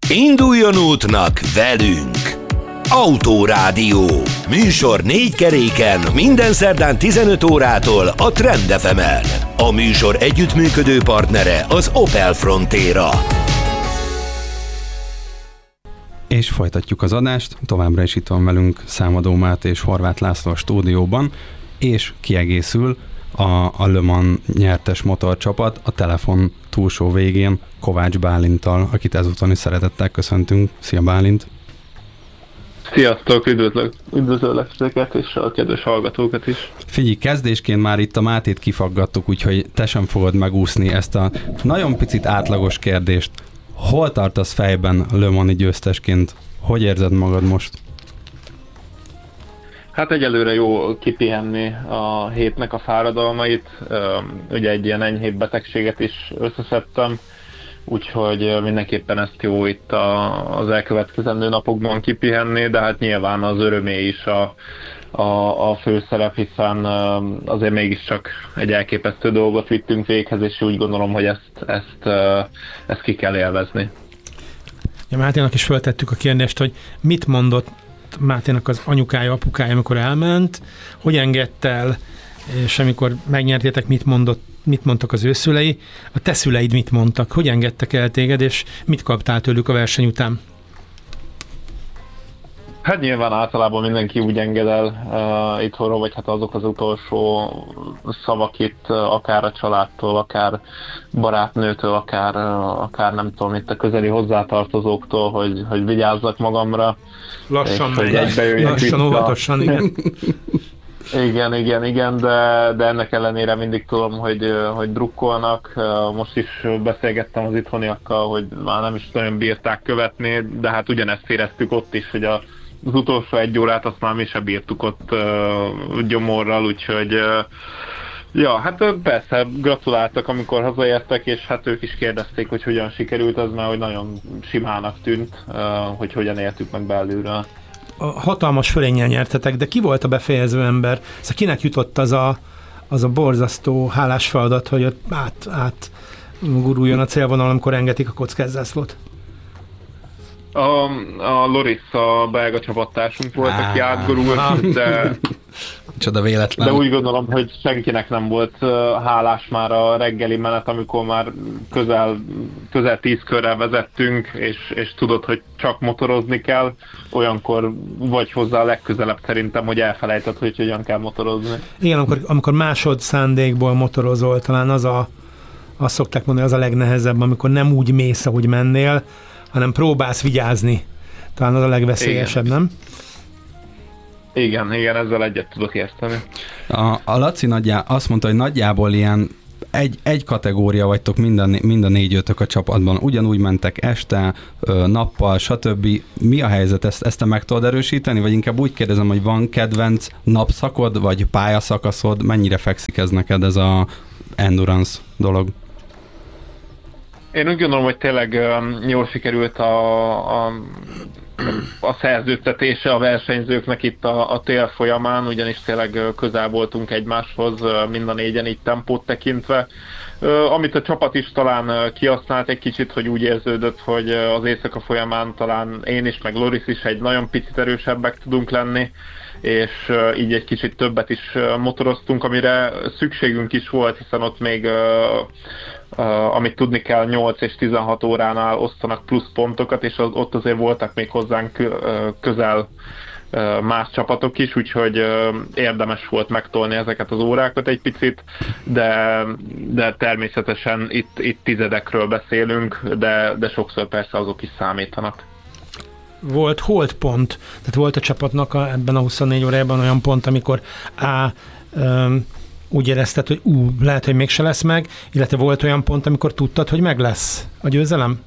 Induljon útnak velünk! Autórádió. Műsor 4 keréken, minden szerdán 15 órától a Trend FM-en. A műsor együttműködő partnere az Opel Frontera. És folytatjuk az adást, továbbra is itt van velünk Számadó Máté és Horváth László a stúdióban, és kiegészül a Le Mans nyertes motorcsapat a telefon túlsó végén Kovács Bálinttal, akit ezúton is szeretettel köszöntünk. Szia Bálint! Sziasztok, üdvözöllek ezeket és a kedves hallgatókat is. Figyelj, kezdésként már itt a Mátét kifaggattuk, úgyhogy te sem fogod megúszni ezt a nagyon picit átlagos kérdést. Hol tartasz fejben Le Mans-i győztesként? Hogy érzed magad most? Hát egyelőre jó kipihenni a hétnek a fáradalmait. Ugye egy ilyen enyhébb betegséget is összeszedtem, úgyhogy mindenképpen ezt jó itt az elkövetkezendő napokban kipihenni, de hát nyilván az örömé is a főszerep, hiszen azért mégiscsak egy elképesztő dolgot vittünk véghez, és úgy gondolom, hogy ezt ki kell élvezni. Ja, Máténak is föltettük a kérdést, hogy mit mondott Máténak az anyukája, apukája, amikor elment, hogy engedte el, és amikor megnyertétek, mit mondtak az ő szülei, a te szüleid mit mondtak, hogy engedtek el téged, és mit kaptál tőlük a verseny után? Hát nyilván általában mindenki úgy enged el itthonról, vagy hát azok az utolsó szavak itt, akár a családtól, akár barátnőtől, akár nem tudom, itt a közeli hozzátartozóktól, hogy vigyázzak magamra. Lassan óvatosan, igen. Igen, de ennek ellenére mindig tudom, hogy drukkolnak. Most is beszélgettem az itthoniakkal, hogy már nem is nagyon bírták követni, de hát ugyanezt éreztük ott is, hogy az utolsó 1 órát azt már mi se bírtuk ott gyomorral, úgyhogy ja, hát persze gratuláltak, amikor hazaértek, és hát ők is kérdezték, hogy hogyan sikerült, az már hogy nagyon simának tűnt, hogy hogyan éltük meg belülről. A hatalmas fölénnyel nyertetek, de ki volt a befejező ember? Szóval kinek jutott az a borzasztó hálás feladat, hogy ott át guruljon a célvonal, amikor engedik a kockázászlót? A Loris, a belga csapattársunk volt, aki átgurult, de csoda véletlen. De úgy gondolom, hogy senkinek nem volt hálás már a reggeli menet, amikor már közel 10 körrel vezettünk, és tudod, hogy csak motorozni kell, olyankor vagy hozzá a legközelebb szerintem, hogy elfelejted, hogy hogyan kell motorozni. Igen, amikor másod szándékból motorozol, talán azt szokták mondani, az a legnehezebb, amikor nem úgy mész, ahogy mennél, hanem próbálsz vigyázni. Talán az a legveszélyesebb, igen. Nem? Igen, ezzel egyet tudok érteni. A Laci azt mondta, hogy nagyjából ilyen egy kategória vagytok mind a 4-5-ök a csapatban. Ugyanúgy mentek este, nappal, stb. Mi a helyzet? Ezt te meg tudod erősíteni? Vagy inkább úgy kérdezem, hogy van kedvenc napszakod, vagy pályaszakaszod? Mennyire fekszik ez neked, ez a endurance dolog? Én úgy gondolom, hogy tényleg jól sikerült a szerződtetése a versenyzőknek itt a tél folyamán, ugyanis tényleg közel voltunk egymáshoz, mind a 4-en így tempót tekintve. Amit a csapat is talán kihasznált egy kicsit, hogy úgy érződött, hogy az éjszaka folyamán talán én is, meg Loris is egy nagyon picit erősebbek tudunk lenni, és így egy kicsit többet is motoroztunk, amire szükségünk is volt, hiszen ott még amit tudni kell, 8 és 16 óránál osztanak plusz pontokat, és ott azért voltak még hozzánk közel más csapatok is, úgyhogy érdemes volt megtolni ezeket az órákat egy picit, de természetesen itt tizedekről beszélünk, de sokszor persze azok is számítanak. Volt hold pont, tehát volt a csapatnak ebben a 24 órájában olyan pont, amikor úgy érezted, hogy lehet, hogy mégse lesz meg, illetve volt olyan pont, amikor tudtad, hogy meg lesz a győzelem?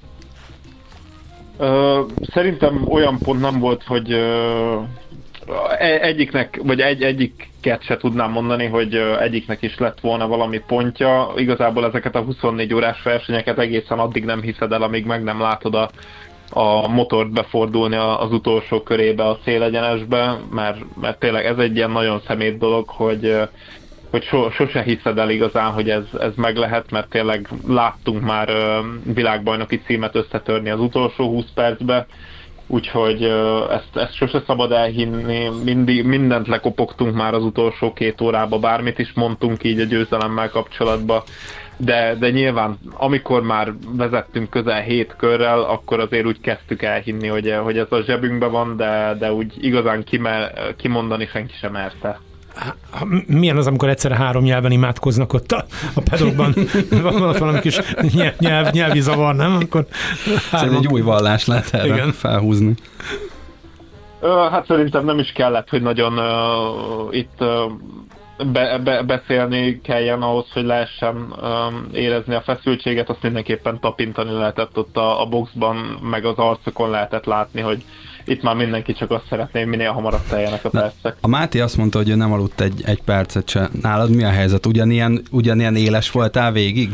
Szerintem olyan pont nem volt, hogy egyiknek, vagy egyiket se tudnám mondani, hogy egyiknek is lett volna valami pontja. Igazából ezeket a 24 órás versenyeket egészen addig nem hiszed el, amíg meg nem látod a motort befordulni az utolsó körébe, a célegyenesbe, mert tényleg ez egy ilyen nagyon szemét dolog, hogy sose hiszed el igazán, hogy ez meg lehet, mert tényleg láttunk már világbajnoki címet összetörni az utolsó 20 percbe, úgyhogy ezt sose szabad elhinni, mindent lekopogtunk már az utolsó 2 órába, bármit is mondtunk így a győzelemmel kapcsolatban, de nyilván amikor már vezettünk közel 7 körrel, akkor azért úgy kezdtük elhinni, hogy ez a zsebünkben van, de úgy igazán kimondani senki sem merte. Milyen az, amikor egyszerre 3 nyelven imádkoznak ott a pedokban? Van valami kis nyelvi zavar, nem? Akkor ez egy új vallás lehet erre felhúzni. Hát szerintem nem is kellett, hogy nagyon itt beszélni kelljen ahhoz, hogy lehessen érezni a feszültséget, azt mindenképpen tapintani lehetett ott a boxban, meg az arcokon lehetett látni, hogy itt már mindenki csak azt szeretné, minél hamarabb teljenek a percek. A Máté azt mondta, hogy ő nem aludt egy percet se. Nálad mi a helyzet? Ugyanilyen éles voltál végig?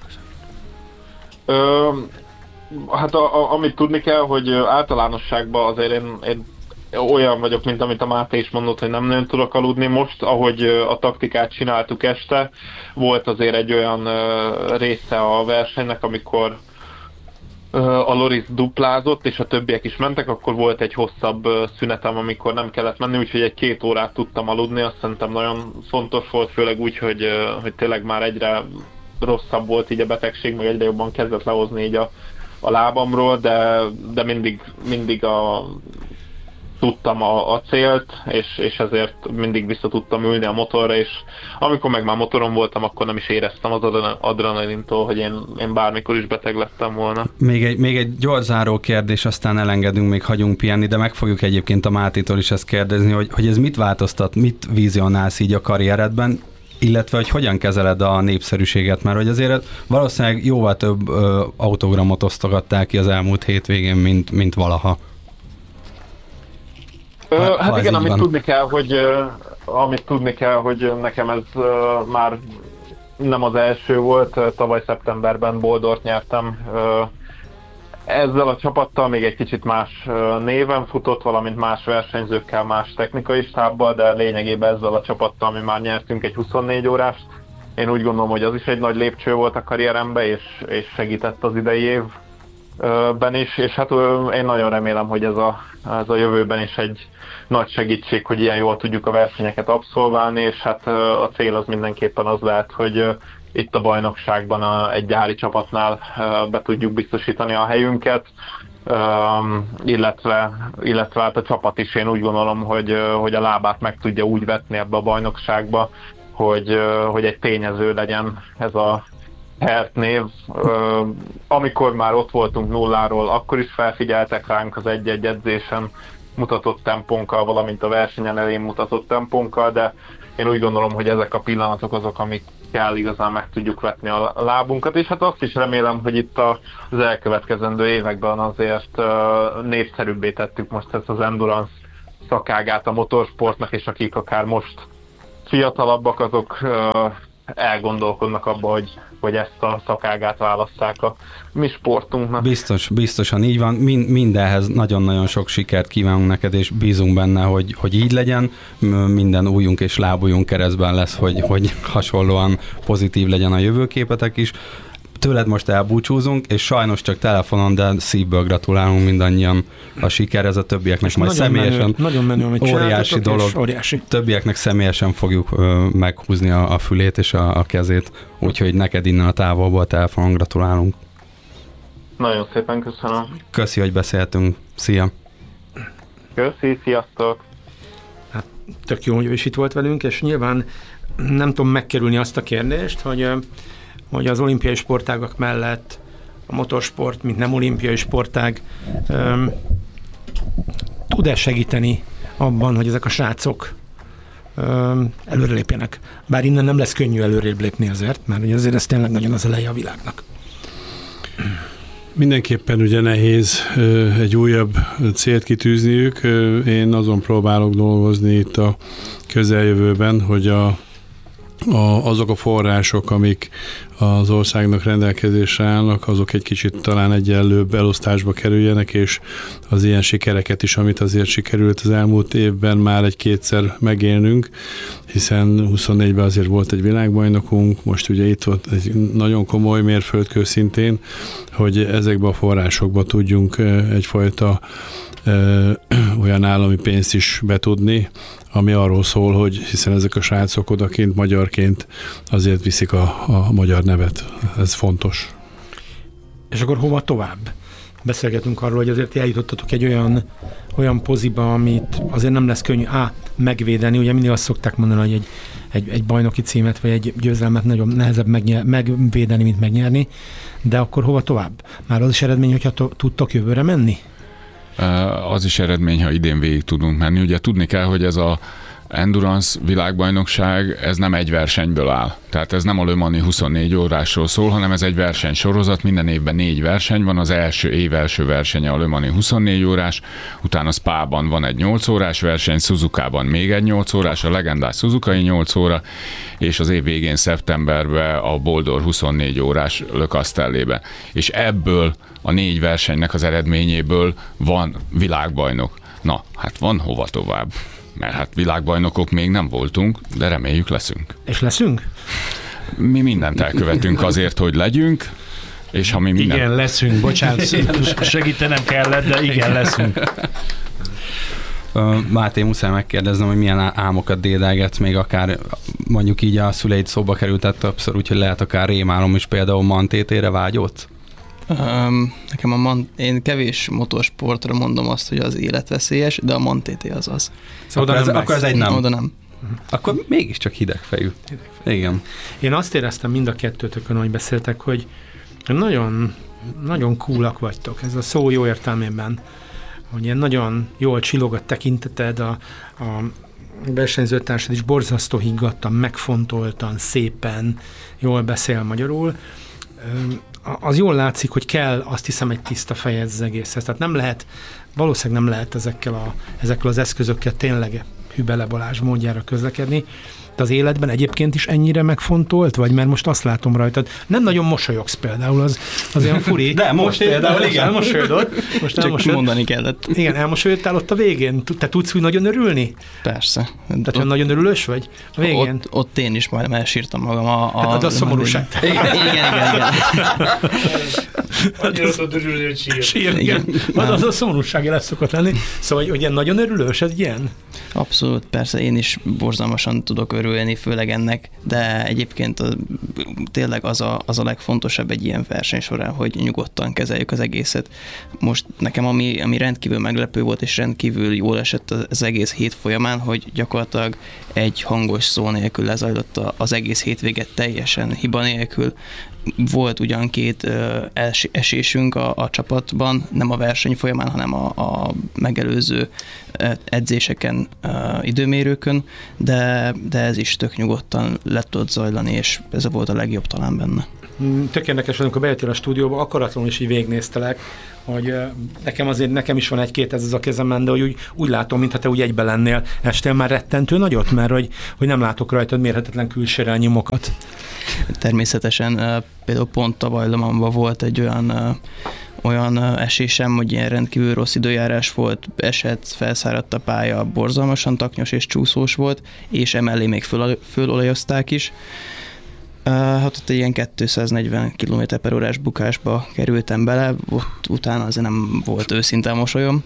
Hát amit tudni kell, hogy általánosságban azért én olyan vagyok, mint amit a Máté is mondott, hogy nem nagyon tudok aludni. Most, ahogy a taktikát csináltuk este, volt azért egy olyan része a versenynek, amikor a Loris duplázott, és a többiek is mentek, akkor volt egy hosszabb szünetem, amikor nem kellett menni, úgyhogy egy 2 órát tudtam aludni, azt szerintem nagyon fontos volt, főleg úgy, hogy tényleg már egyre rosszabb volt így a betegség, meg egyre jobban kezdett lehozni így a lábamról, de mindig tudtam a célt, és ezért mindig vissza tudtam ülni a motorra, és amikor meg már motoron voltam, akkor nem is éreztem az adrenalintól, hogy én bármikor is beteg lettem volna. Még egy gyors záró kérdés, aztán elengedünk, még hagyunk pihenni, de meg fogjuk egyébként a Mátétól is ezt kérdezni, hogy ez mit változtat, mit vizionálsz így a karrieredben, illetve hogy hogyan kezeled a népszerűséget, mert hogy azért valószínűleg jóval több autogramot osztogattál ki az elmúlt hétvégén, mint valaha. Hát igen, amit tudni kell, hogy nekem ez már nem az első volt, tavaly szeptemberben Boldort nyertem. Ezzel a csapattal még egy kicsit más néven futott, valamint más versenyzőkkel, más technikai stábbal, de lényegében ezzel a csapattal mi már nyertünk egy 24 órást. Én úgy gondolom, hogy az is egy nagy lépcső volt a karrieremben, és segített az idei évben is, és hát én nagyon remélem, hogy ez a jövőben is egy nagy segítség, hogy ilyen jól tudjuk a versenyeket abszolválni, és hát a cél az mindenképpen az lehet, hogy itt a bajnokságban egy gyári csapatnál be tudjuk biztosítani a helyünket, illetve hát a csapat is, én úgy gondolom, hogy a lábát meg tudja úgy vetni ebbe a bajnokságba, hogy egy tényező legyen ez a Hert név. Amikor már ott voltunk 0-ról, akkor is felfigyeltek ránk az egy-egy edzésen mutatott tempónkkal, valamint a versenyen elején mutatott tempónkkal, de én úgy gondolom, hogy ezek a pillanatok azok, amikkel igazán meg tudjuk vetni a lábunkat, és hát azt is remélem, hogy itt az elkövetkezendő években azért népszerűbbé tettük most ezt az endurance szakágát a motorsportnak, és akik akár most fiatalabbak, azok elgondolkodnak abba, hogy ezt a szakágát válasszák a mi sportunknak. Biztosan így van. Mindenhez nagyon-nagyon sok sikert kívánunk neked, és bízunk benne, hogy így legyen. Minden ujjunk és lábujjunk keresztben lesz, hogy hasonlóan pozitív legyen a jövőképetek is. Tőled most elbúcsúzunk, és sajnos csak telefonon, de szívből gratulálunk mindannyian a sikerhez, a többieknek majd személyesen. Nagyon menő, amit óriási dolog. Óriási. Többieknek személyesen fogjuk meghúzni a fülét és a kezét, úgyhogy neked innen a távolból telefonon gratulálunk. Nagyon szépen köszönöm. Köszi, hogy beszéltünk. Szia! Köszi, sziasztok! Hát tök jó, hogy ő is itt volt velünk, és nyilván nem tudom megkerülni azt a kérdést, hogy az olimpiai sportágak mellett a motorsport, mint nem olimpiai sportág tud-e segíteni abban, hogy ezek a srácok előrelépjenek. Bár innen nem lesz könnyű előrébb lépni azért, mert ugye azért ez tényleg nagyon az eleje a világnak. Mindenképpen ugye nehéz egy újabb célt kitűzniük. Én azon próbálok dolgozni itt a közeljövőben, hogy azok a források, amik az országnak rendelkezésre állnak, azok egy kicsit talán egyenlőbb elosztásba kerüljenek, és az ilyen sikereket is, amit azért sikerült az elmúlt évben már egy-kétszer megélnünk, hiszen 24-ben azért volt egy világbajnokunk, most ugye itt volt egy nagyon komoly mérföldkő szintén, hogy ezekbe a forrásokba tudjunk egyfajta olyan állami pénzt is betudni, ami arról szól, hogy hiszen ezek a srácok odakint magyarként azért viszik a magyar nevet. Ez fontos. És akkor hova tovább? Beszélgetünk arról, hogy azért eljutottatok egy olyan poziba, amit azért nem lesz könnyű megvédeni. Ugye mindig azt szokták mondani, hogy egy bajnoki címet vagy egy győzelmet nagyon nehezebb megvédeni, mint megnyerni. De akkor hova tovább? Már az is eredmény, hogyha tudtok jövőre menni? Az is eredmény, ha idén végig tudunk menni. Ugye tudni kell, hogy ez a endurance világbajnokság, ez nem egy versenyből áll. Tehát ez nem a Le Mans-i 24 órásról szól, hanem ez egy versenysorozat, minden évben 4 verseny van, az év első versenye a Le Mans-i 24 órás, utána Spában van egy 8 órás verseny, Suzukában még egy 8 órás, a legendás Suzukai 8 óra, és az év végén szeptemberben a Boldor 24 órás Le Castellébe. És ebből a 4 versenynek az eredményéből van világbajnok. Na, hát van hova tovább. Mert hát világbajnokok még nem voltunk, de reméljük leszünk. És leszünk? Mi mindent elkövetünk azért, hogy legyünk, és ha mi minden... Igen, leszünk, bocsánat, segítenem kellett, de igen, leszünk. Máté, muszáj megkérdeznem, hogy milyen álmokat dédelgetsz, még akár mondjuk így a szüleid szóba kerültett többször, úgyhogy lehet akár rémálom is, például Mantétére vágyódsz? Nekem én kevés motorsportra mondom azt, hogy az életveszélyes, de a ManTT az az. Szóval akkor ez egy nem. Oda nem. Akkor mégiscsak hidegfejű. Igen. Én azt éreztem mind a kettőtökön, hogy beszéltek, hogy nagyon, nagyon coolak vagytok, ez a szó jó értelmében, hogy ilyen nagyon jól csillog a tekinteted, a versenyzőtársad is borzasztó higgadtan, megfontoltan, szépen, jól beszél magyarul. Az jól látszik, hogy kell, azt hiszem, egy tiszta feje ez az egészhez. Tehát nem lehet, valószínűleg nem lehet ezekkel az eszközökkel tényleg Hübele Balázs módjára közlekedni. De az életben egyébként is ennyire megfontolt vagy? Mert most azt látom rajtad. Nem nagyon mosolyogsz például, az olyan furi. De most például igen. Elmosolyodott. Most csak mondani kellett. Igen, elmosolyodtál ott a végén. Te tudsz úgy nagyon örülni? Persze. Tehát olyan nagyon örülős vagy a végén? Ott én is majdnem elsírtam magam. Hát a szomorúság. Igen. Annyira tudod örülni, hogy sír. Igen. Az a szomorúság el szokott lenni. Szóval, hogy ilyen nagyon örülős, ez ilyen? Abszolút, persze, én is borzalmasan tudok örülni, főleg ennek, de egyébként tényleg az a legfontosabb egy ilyen verseny során, hogy nyugodtan kezeljük az egészet. Most nekem ami rendkívül meglepő volt, és rendkívül jól esett az egész hét folyamán, hogy gyakorlatilag egy hangos szó nélkül lezajlott az egész hétvége teljesen hiba nélkül. Volt ugyan 2 esésünk a csapatban, nem a verseny folyamán, hanem a megelőző edzéseken, időmérőkön, de ez is tök nyugodtan le tudott zajlani, és ez volt a legjobb talán benne. Tök érdekes, amikor bejöttél a stúdióba, akaratlanul is így végignéztelek, hogy nekem is van 1-2 ez a kezemben, de hogy úgy látom, mintha te úgy egybe lennél. Estél már rettentő nagyot, mert hogy nem látok rajtad mérhetetlen külsérrel nyomokat. Természetesen például pont tavaly Le Mansban volt egy olyan esésem, hogy ilyen rendkívül rossz időjárás volt, esett, felszáradt a pálya, borzalmasan taknyos és csúszós volt, és emellé még fölolajozták is. Hát ott egy ilyen 240 km/h bukásba kerültem bele, ott utána azért nem volt őszinte mosolyom,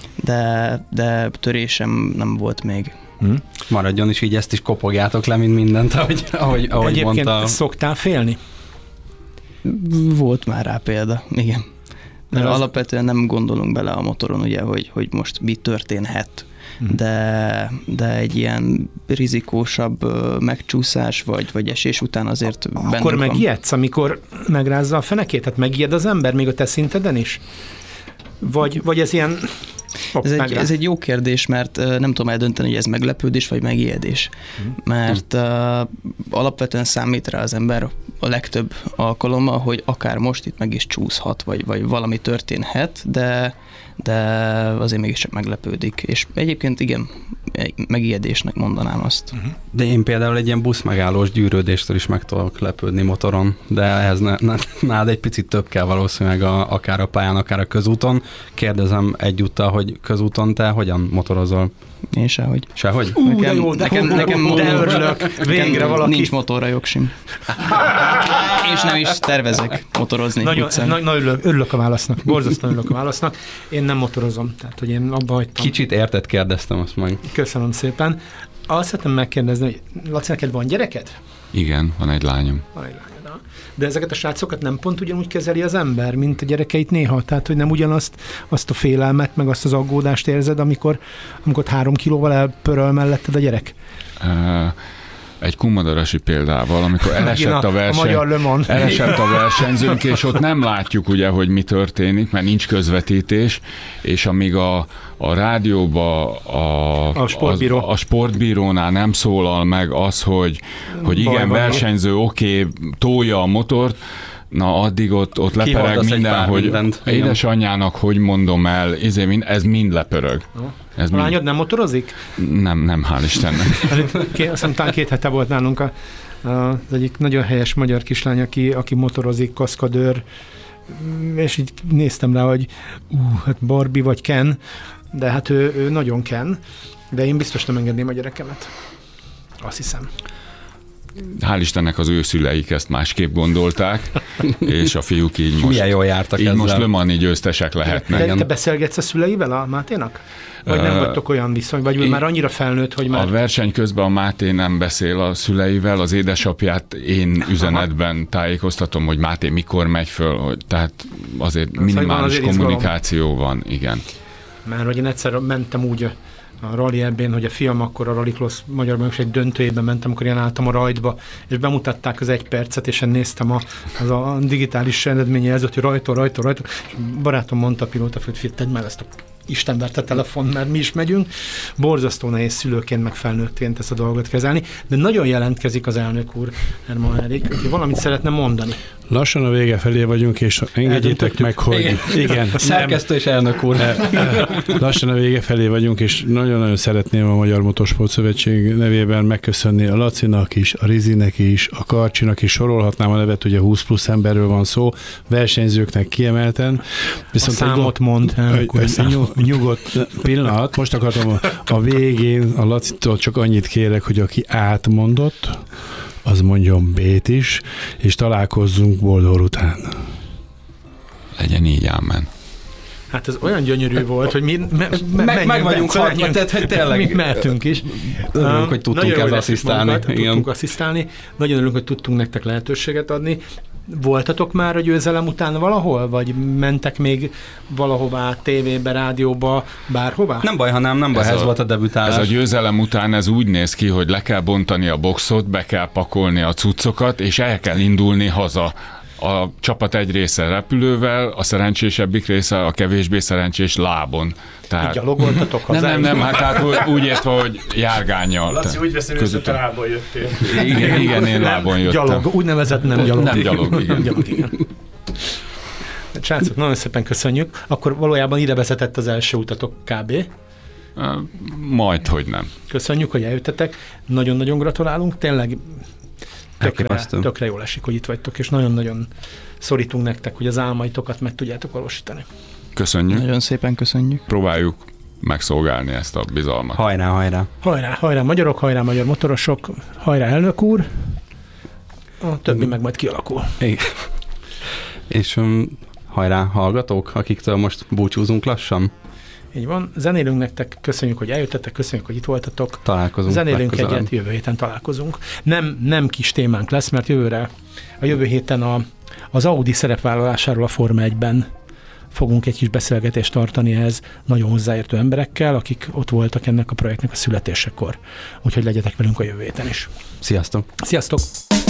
de törésem nem volt még. Maradjon is így, ezt is kopogjátok le, mint mindent, ahogy egyébként mondta. Szoktál félni? Volt már rá példa, igen. Mert alapvetően nem gondolunk bele a motoron, ugye, hogy most mi történhet, de egy ilyen rizikósabb megcsúszás vagy esés után azért bennünk van. Akkor megijedsz, amikor megrázza a fenekét? Tehát megijed az ember még a te szinteden is? Vagy ez ilyen Ez egy jó kérdés, mert nem tudom eldönteni, hogy ez meglepődés vagy megijedés. Mert alapvetően számít rá az ember a legtöbb alkalommal, hogy akár most itt meg is csúszhat, vagy valami történhet, de azért mégiscsak meglepődik. És egyébként igen, megijedésnek mondanám azt. De én például egy ilyen buszmegállós gyűrődéstől is meg tudok lepődni motoron, de ehhez nálad egy picit több kell valószínűleg akár a pályán, akár a közúton. Kérdezem egyúttal, hogy közúton te hogyan motorozol? Én sehogy. Sehogy? Nekem örülök. Végre valaki. Nincs motorra jogsim. És nem is tervezek motorozni. Nagyon örülök a válasznak. Borzasztóan örülök a válasznak. Én nem motorozom, tehát hogy én abba hagytam. Kicsit érted, kérdeztem azt meg. Köszönöm szépen. Azt szeretném megkérdezni, hogy Laci, neked van gyereked? Igen, van egy lányom. Van egy lányom. De ezeket a srácokat nem pont ugyanúgy kezeli az ember, mint a gyerekeit néha? Tehát, hogy nem ugyanazt azt a félelmet, meg azt az aggódást érzed, amikor 3 kilóval elpöröl melletted a gyerek? Egy kumadarasi példával, amikor elesett a versenyzőnk, és ott nem látjuk ugye, hogy mi történik, mert nincs közvetítés, és amíg a rádióba a sportbírónál nem szólal meg az, hogy igen, versenyző, oké, tolja a motort, na addig ott lepereg minden, hogy édesanyjának hogy mondom el, ez mind lepörög. A lányod nem motorozik? Nem, hál' Istennek. Azt hiszem, talán 2 hete volt nálunk az egyik nagyon helyes magyar kislány, aki motorozik, kaszkadőr, és így néztem rá, hogy hát Barbie vagy Ken, de hát ő nagyon Ken, de én biztos nem engedném a gyerekemet. Azt hiszem. Hál' Istennek az ő szüleik ezt másképp gondolták, és a fiúk így most, milyen jól jártak ezzel. Most Le Mans-i győztesek lehetnek. De te beszélgetsz a szüleivel, a Máténak? Vagy nem vagytok olyan viszony? Vagy már annyira felnőtt, hogy már... A verseny közben a Máté nem beszél a szüleivel, az édesapját én üzenetben tájékoztatom, hogy Máté mikor megy föl, tehát azért minimális kommunikáció van, igen. Mert hogy én egyszer mentem úgy a Rally Ebbén, hogy a fiam akkor a Rallycross magyar bajnokság döntőjében mentem, amikor én álltam a rajtba, és bemutatták az 1 percet, és én néztem a digitális eredményjelzőt, hogy rajta, és barátom mondta a pilótafőt, hogy tedd már ezt a Isten verte telefon, mert mi is megyünk. Borzasztó nehéz szülőként, meg felnőttként ezt a dolgot kezelni, de nagyon jelentkezik az elnök úr, Herman Erik, aki valamit szeretne mondani. Lassan a vége felé vagyunk, és engedjétek meg, hogy... Igen. A szerkesztő és elnök úr. Lassan a vége felé vagyunk, és nagyon-nagyon szeretném a Magyar Motorsport Szövetség nevében megköszönni a Lacinak is, a Rizinek is, a Karcsinak is, sorolhatnám a nevet, ugye 20 plusz emberről van szó, versenyzőknek kiemelten. Viszont a számot mond, nyugodt pillanat. Most akartam a végén a Lacitól csak annyit kérek, hogy aki átmondott, az mondjon B-t is, és találkozzunk boldog után. Legyen így, ámen. Hát ez olyan gyönyörű volt, hogy mi meg vagyunk hatva, tehát hogy tényleg. Mi mehetünk is. Örülünk, hogy tudtunk ezzel asszisztálni. Tudtunk asszisztálni. Nagyon örülünk, hogy tudtunk nektek lehetőséget adni. Voltatok már a győzelem után valahol? Vagy mentek még valahová, tévébe, rádióba, bárhová? Nem baj, nem baj, ez volt a debütálás. Ez a győzelem után ez úgy néz ki, hogy le kell bontani a boxot, be kell pakolni a cuccokat, és el kell indulni haza. A csapat egy része repülővel, a szerencsésebbik része a kevésbé szerencsés lábon. Tehát... Gyalogoltatok hazáig? Nem, hát úgy értve, hogy járgánnyal. Laci, úgy veszem észre, hogy te lábon jöttél. Igen, én lábon jöttem. Gyalog, úgynevezett nem gyalog. Nem gyalog, igen. Srácok, nagyon szépen köszönjük. Akkor valójában ide vezetett az első utatok kb. Majdhogy nem. Köszönjük, hogy eljöttetek. Nagyon-nagyon gratulálunk. Tényleg tökre jól esik, hogy itt vagytok, és nagyon-nagyon szorítunk nektek, hogy az álmaitokat meg tudjátok valósítani. Köszönjük. Nagyon szépen köszönjük. Próbáljuk megszolgálni ezt a bizalmat. Hajrá. Magyarok, hajrá, magyar motorosok, hajrá, elnök úr. A többi meg majd kialakul. Igen. És hajrá, hallgatók, akiktől most búcsúzunk lassan. Így van. Zenélünk nektek, köszönjük, hogy eljöttetek, köszönjük, hogy itt voltatok. Találkozunk. Zenélünk egyet, jövő héten találkozunk. Nem kis témánk lesz, mert a jövő héten az Audi szerepvállalásáról a Forma 1-ben fogunk egy kis beszélgetést tartani ehhez nagyon hozzáértő emberekkel, akik ott voltak ennek a projektnek a születésekor. Úgyhogy legyetek velünk a jövő héten is. Sziasztok! Sziasztok!